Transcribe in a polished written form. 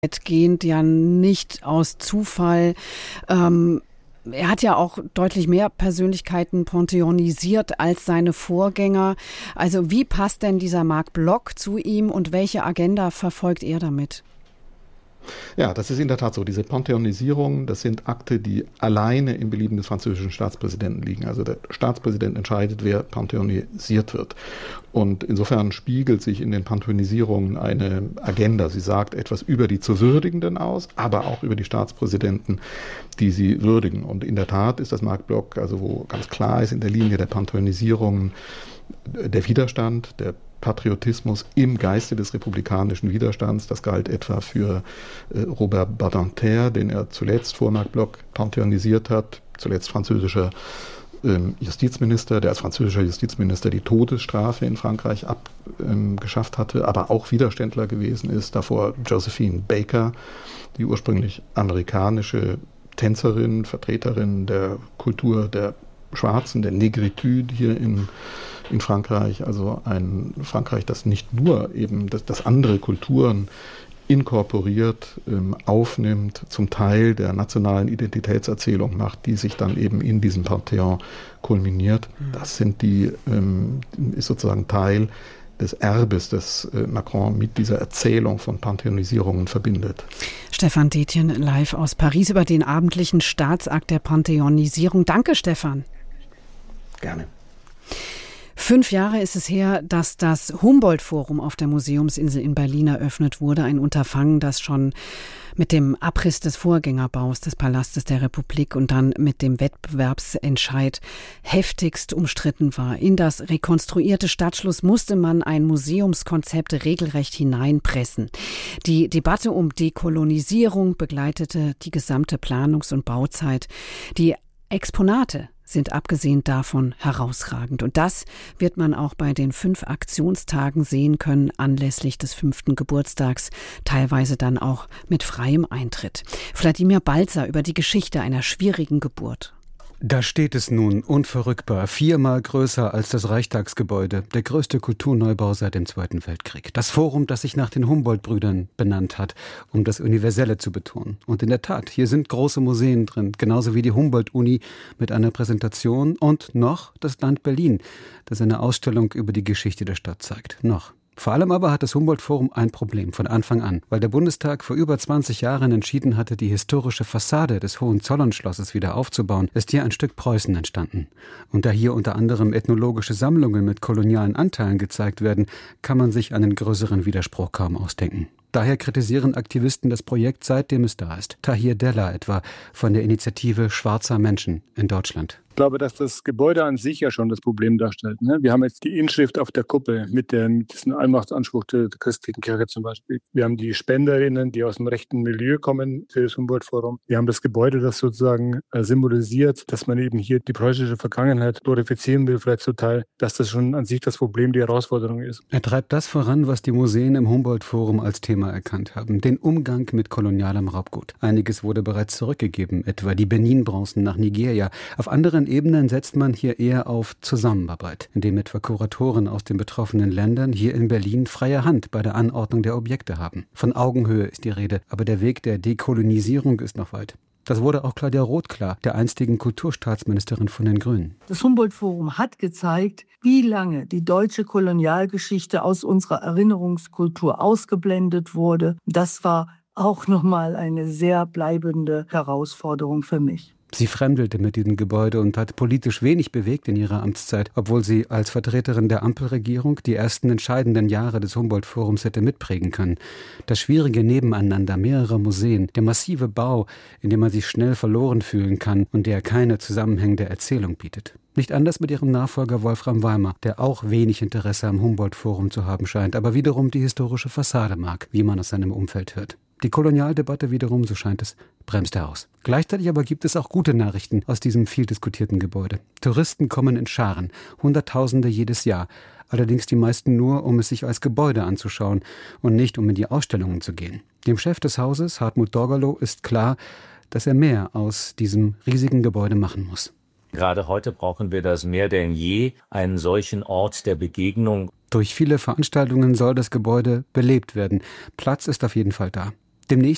weitgehend ja nicht aus Zufall. Er hat ja auch deutlich mehr Persönlichkeiten pantheonisiert als seine Vorgänger. Also wie passt denn dieser Marc Bloch zu ihm und welche Agenda verfolgt er damit? Ja, das ist in der Tat so. Diese Pantheonisierung, das sind Akte, die alleine im Belieben des französischen Staatspräsidenten liegen. Also der Staatspräsident entscheidet, wer pantheonisiert wird. Und insofern spiegelt sich in den Pantheonisierungen eine Agenda. Sie sagt etwas über die zu Würdigenden aus, aber auch über die Staatspräsidenten, die sie würdigen. Und in der Tat ist das Marc Bloch, also wo ganz klar ist in der Linie der Pantheonisierungen der Widerstand, der Patriotismus im Geiste des republikanischen Widerstands. Das galt etwa für Robert Badinter, den er zuletzt vor Marc Bloch pantheonisiert hat, zuletzt französischer Justizminister, der als französischer Justizminister die Todesstrafe in Frankreich abgeschafft hatte, aber auch Widerständler gewesen ist. Davor Josephine Baker, die ursprünglich amerikanische Tänzerin, Vertreterin der Kultur der Schwarzen, der Negritude hier in Frankreich, also ein Frankreich, das nicht nur eben das andere Kulturen inkorporiert, aufnimmt, zum Teil der nationalen Identitätserzählung macht, die sich dann eben in diesem Pantheon kulminiert. Das ist sozusagen Teil des Erbes, das Macron mit dieser Erzählung von Pantheonisierungen verbindet. Stefan Detjen live aus Paris über den abendlichen Staatsakt der Pantheonisierung. Danke, Stefan. Gerne. 5 Jahre ist es her, dass das Humboldt-Forum auf der Museumsinsel in Berlin eröffnet wurde. Ein Unterfangen, das schon mit dem Abriss des Vorgängerbaus des Palastes der Republik und dann mit dem Wettbewerbsentscheid heftigst umstritten war. In das rekonstruierte Stadtschloss musste man ein Museumskonzept regelrecht hineinpressen. Die Debatte um Dekolonisierung begleitete die gesamte Planungs- und Bauzeit. Die Exponate sind abgesehen davon herausragend. Und das wird man auch bei den 5 Aktionstagen sehen können, anlässlich des 5. Geburtstags, teilweise dann auch mit freiem Eintritt. Wladimir Balzer über die Geschichte einer schwierigen Geburt. Da steht es nun, unverrückbar, 4-mal größer als das Reichstagsgebäude, der größte Kulturneubau seit dem Zweiten Weltkrieg. Das Forum, das sich nach den Humboldt-Brüdern benannt hat, um das Universelle zu betonen. Und in der Tat, hier sind große Museen drin, genauso wie die Humboldt-Uni mit einer Präsentation und noch das Land Berlin, das eine Ausstellung über die Geschichte der Stadt zeigt. Noch. Vor allem aber hat das Humboldt-Forum ein Problem von Anfang an, weil der Bundestag vor über 20 Jahren entschieden hatte, die historische Fassade des Hohenzollernschlosses wieder aufzubauen, ist hier ein Stück Preußen entstanden. Und da hier unter anderem ethnologische Sammlungen mit kolonialen Anteilen gezeigt werden, kann man sich einen größeren Widerspruch kaum ausdenken. Daher kritisieren Aktivisten das Projekt, seitdem es da ist. Tahir Della etwa von der Initiative Schwarzer Menschen in Deutschland. Ich glaube, dass das Gebäude an sich ja schon das Problem darstellt. Wir haben jetzt die Inschrift auf der Kuppel mit diesem Allmachtsanspruch der christlichen Kirche zum Beispiel. Wir haben die Spenderinnen, die aus dem rechten Milieu kommen für das Humboldt-Forum. Wir haben das Gebäude, das sozusagen symbolisiert, dass man eben hier die preußische Vergangenheit glorifizieren will, vielleicht zum Teil, dass das schon an sich das Problem, die Herausforderung ist. Er treibt das voran, was die Museen im Humboldt-Forum als Thema erkannt haben, den Umgang mit kolonialem Raubgut. Einiges wurde bereits zurückgegeben, etwa die Benin-Bronzen nach Nigeria. Auf anderen Ebenen setzt man hier eher auf Zusammenarbeit, indem etwa Kuratoren aus den betroffenen Ländern hier in Berlin freie Hand bei der Anordnung der Objekte haben. Von Augenhöhe ist die Rede, aber der Weg der Dekolonisierung ist noch weit. Das wurde auch Claudia Roth klar, der einstigen Kulturstaatsministerin von den Grünen. Das Humboldt-Forum hat gezeigt, wie lange die deutsche Kolonialgeschichte aus unserer Erinnerungskultur ausgeblendet wurde. Das war auch nochmal eine sehr bleibende Herausforderung für mich. Sie fremdelte mit diesem Gebäude und hat politisch wenig bewegt in ihrer Amtszeit, obwohl sie als Vertreterin der Ampelregierung die ersten entscheidenden Jahre des Humboldt-Forums hätte mitprägen können. Das schwierige Nebeneinander mehrerer Museen, der massive Bau, in dem man sich schnell verloren fühlen kann und der keine zusammenhängende Erzählung bietet. Nicht anders mit ihrem Nachfolger Wolfram Weimar, der auch wenig Interesse am Humboldt-Forum zu haben scheint, aber wiederum die historische Fassade mag, wie man aus seinem Umfeld hört. Die Kolonialdebatte wiederum, so scheint es, bremst er aus. Gleichzeitig aber gibt es auch gute Nachrichten aus diesem viel diskutierten Gebäude. Touristen kommen in Scharen, Hunderttausende jedes Jahr. Allerdings die meisten nur, um es sich als Gebäude anzuschauen und nicht, um in die Ausstellungen zu gehen. Dem Chef des Hauses, Hartmut Dorgalow, ist klar, dass er mehr aus diesem riesigen Gebäude machen muss. Gerade heute brauchen wir das mehr denn je, einen solchen Ort der Begegnung. Durch viele Veranstaltungen soll das Gebäude belebt werden. Platz ist auf jeden Fall da. Demnächst